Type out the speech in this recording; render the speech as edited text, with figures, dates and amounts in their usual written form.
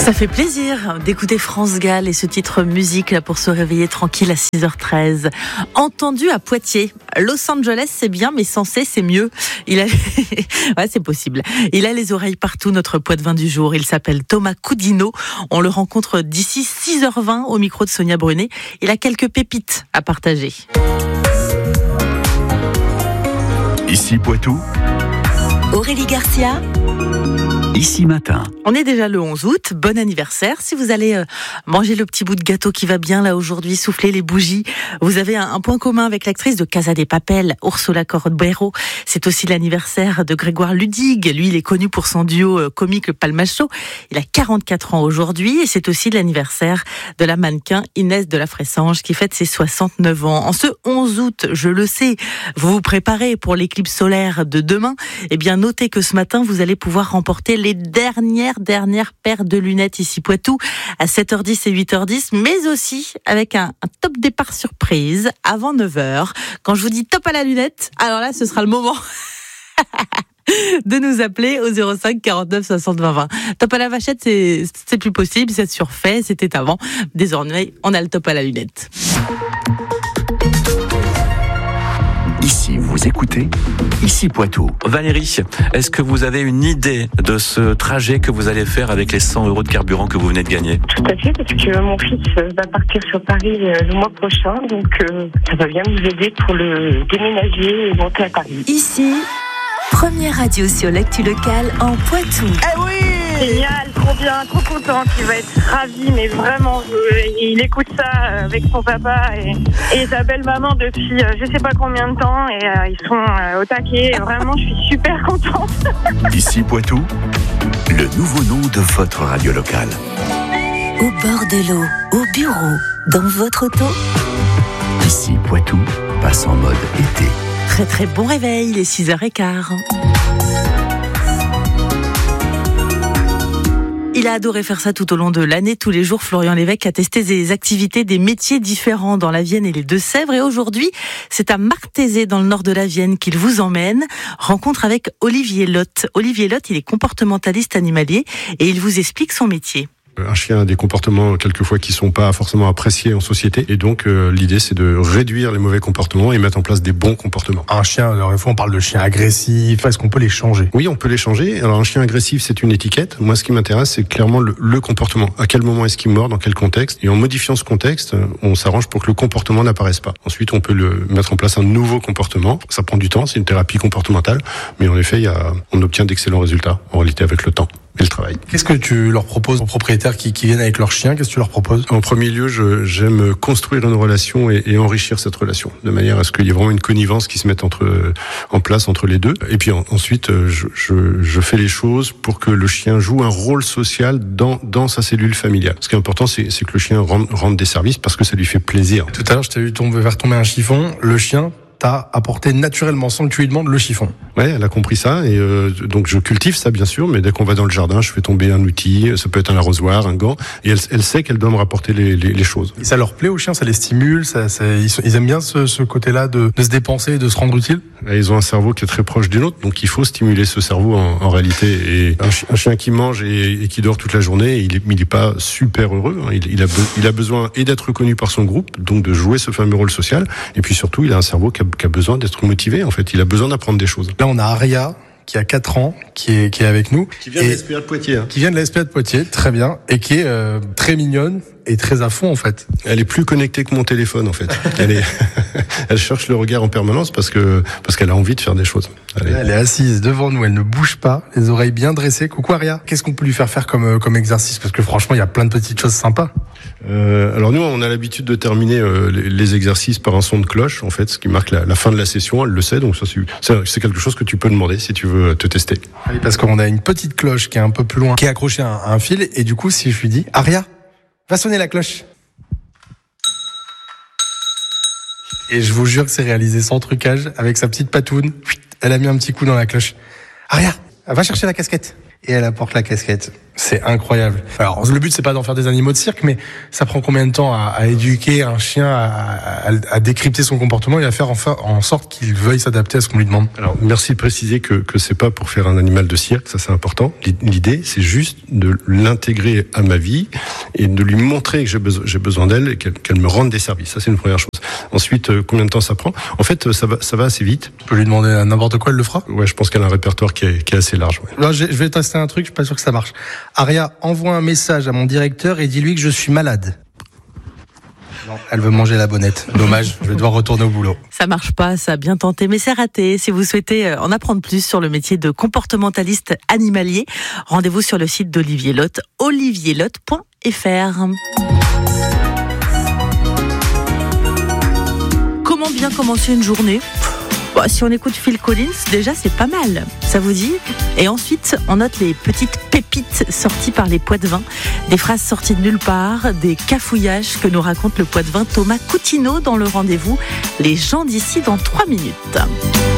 Ça fait plaisir d'écouter France Gall et ce titre musique là pour se réveiller tranquille à 6h13. Entendu à Poitiers. Los Angeles, c'est bien, mais Sensé, c'est mieux. Ouais, c'est possible. Il a les oreilles partout, notre Poitevin du jour. Il s'appelle Thomas Coudinot. On le rencontre d'ici 6h20 au micro de Sonia Brunet. Il a quelques pépites à partager. Ici Poitou. Aurélie Garcia. Ici Matin. On est déjà le 11 août, bon anniversaire. Si vous allez manger le petit bout de gâteau qui va bien là aujourd'hui, souffler les bougies, vous avez un point commun avec l'actrice de Casa de Papel, Ursula Corberó. C'est aussi l'anniversaire de Grégoire Ludig. Lui, il est connu pour son duo comique Le Palmacho. Il a 44 ans aujourd'hui et c'est aussi l'anniversaire de la mannequin Inès de la Fressange qui fête ses 69 ans. En ce 11 août, je le sais, vous vous préparez pour l'éclipse solaire de demain. Eh bien, notez que ce matin, vous allez pouvoir remporter les dernières paires de lunettes ici Poitou à 7h10 et 8h10, mais aussi avec un top départ surprise avant 9h. Quand je vous dis top à la lunette, alors là, ce sera le moment de nous appeler au 05 49 60 20 20. Top à la vachette, c'est plus possible, c'est surfait, c'était avant. Désormais, on a le top à la lunette. Ici, vous écoutez Ici Poitou. Valérie, est-ce que vous avez une idée de ce trajet que vous allez faire avec les 100 € de carburant que vous venez de gagner? Tout à fait, parce que mon fils va partir sur Paris le mois prochain, donc ça va bien nous aider pour le déménager et monter à Paris. Ici, première radio sur l'actu locale en Poitou. Eh oui! Génial, trop bien, trop content, il va être ravi, mais vraiment, il écoute ça avec son papa et sa belle-maman depuis je sais pas combien de temps, et ils sont au taquet, et vraiment, je suis super contente. Ici Poitou, le nouveau nom de votre radio locale. Au bord de l'eau, au bureau, dans votre auto. Ici Poitou passe en mode été. Très très bon réveil, il est 6h15. Il a adoré faire ça tout au long de l'année. Tous les jours, Florian Lévesque a testé des activités, des métiers différents dans la Vienne et les Deux-Sèvres. Et aujourd'hui, c'est à Martézé, dans le nord de la Vienne, qu'il vous emmène. Rencontre avec Olivier Lotte. Olivier Lotte, il est comportementaliste animalier et il vous explique son métier. Un chien a des comportements quelquefois qui sont pas forcément appréciés en société, et donc l'idée c'est de réduire les mauvais comportements et mettre en place des bons comportements. Un chien, alors une fois on parle de chien agressif, est-ce qu'on peut les changer? Oui, on peut les changer. Alors un chien agressif, c'est une étiquette. Moi, ce qui m'intéresse, c'est clairement le comportement. À quel moment est-ce qu'il mord, dans quel contexte? Et en modifiant ce contexte, on s'arrange pour que le comportement n'apparaisse pas. Ensuite, on peut mettre en place un nouveau comportement. Ça prend du temps, c'est une thérapie comportementale, mais en effet, on obtient d'excellents résultats en réalité avec le temps et le travail. Qu'est-ce que tu leur proposes aux propriétaires qui viennent avec leur chien? Qu'est-ce que tu leur proposes? En premier lieu, j'aime construire une relation et enrichir cette relation, de manière à ce qu'il y ait vraiment une connivence qui se mette en place entre les deux. Et puis ensuite, je fais les choses pour que le chien joue un rôle social dans sa cellule familiale. Ce qui est important, c'est que le chien rende des services parce que ça lui fait plaisir. Tout à l'heure, je t'ai vu faire tomber un chiffon. Le chien t'a apporté naturellement, sans que tu lui demandes, le chiffon. Ouais, elle a compris ça, et donc je cultive ça bien sûr, mais dès qu'on va dans le jardin, je fais tomber un outil, ça peut être un arrosoir, un gant, et elle sait qu'elle doit me rapporter les choses. Et ça leur plaît aux chiens, ça les stimule, ils aiment bien ce côté-là de se dépenser, de se rendre utile. Ils ont un cerveau qui est très proche du nôtre, donc il faut stimuler ce cerveau en réalité. Et un chien qui mange et qui dort toute la journée, il est pas super heureux. Il a besoin et d'être reconnu par son groupe, donc de jouer ce fameux rôle social, et puis surtout, il a un cerveau qui a besoin d'être motivé, en fait. Il a besoin d'apprendre des choses. Là, on a Aria, qui a 4 ans, qui est avec nous. Qui vient de la SPA de Poitiers. Qui vient de la SPA de Poitiers, très bien. Et qui est très mignonne et très à fond, en fait. Elle est plus connectée que mon téléphone, en fait. Elle cherche le regard en permanence parce qu'elle a envie de faire des choses. Elle est assise devant nous, elle ne bouge pas, les oreilles bien dressées. Coucou Aria. Qu'est-ce qu'on peut lui faire comme exercice? Parce que franchement, il y a plein de petites choses sympas. Alors nous, on a l'habitude de terminer les exercices par un son de cloche, en fait, ce qui marque la fin de la session. Elle le sait, donc ça c'est quelque chose que tu peux demander si tu veux te tester. Oui, parce qu'on a une petite cloche qui est un peu plus loin, qui est accrochée à un fil, et du coup, si je lui dis Aria, va sonner la cloche. Et je vous jure que c'est réalisé sans trucage, avec sa petite patoune. Elle a mis un petit coup dans la cloche. Aria, va chercher la casquette. Et elle apporte la casquette. C'est incroyable. Alors, le but, c'est pas d'en faire des animaux de cirque, mais ça prend combien de temps à éduquer un chien, à décrypter son comportement et à faire en sorte qu'il veuille s'adapter à ce qu'on lui demande? Alors, merci de préciser que c'est pas pour faire un animal de cirque, ça c'est important. L'idée, c'est juste de l'intégrer à ma vie et de lui montrer que j'ai besoin d'elle et qu'elle me rende des services. Ça, c'est une première chose. Ensuite, combien de temps ça prend? En fait, ça va assez vite. Tu peux lui demander n'importe quoi, elle le fera? Ouais, je pense qu'elle a un répertoire qui est assez large. Ouais. Là, je vais tester un truc, je suis pas sûr que ça marche. Aria, envoie un message à mon directeur et dis-lui que je suis malade. Non, elle veut manger la bonnette. Dommage, je vais devoir retourner au boulot. Ça marche pas, ça a bien tenté, mais c'est raté. Si vous souhaitez en apprendre plus sur le métier de comportementaliste animalier, rendez-vous sur le site d'Olivier Lotte, olivierlotte.fr. Comment bien commencer une journée ? Si on écoute Phil Collins, déjà c'est pas mal, ça vous dit ? Et ensuite, on note les petites pépites sorties par les Poitevins, des phrases sorties de nulle part, des cafouillages que nous raconte le Poitevin Thomas Coutinho dans le rendez-vous Les gens d'ici dans 3 minutes.